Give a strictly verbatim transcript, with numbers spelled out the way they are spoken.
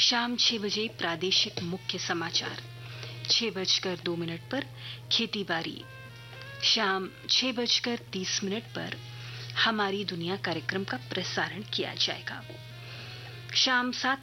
शाम छह बजे प्रादेशिक मुख्य समाचार, छह बजकर दो मिनट पर खेती बाड़ी, शाम छह बजकर तीस मिनट पर हमारी दुनिया कार्यक्रम का प्रसारण किया जाएगा। शाम सात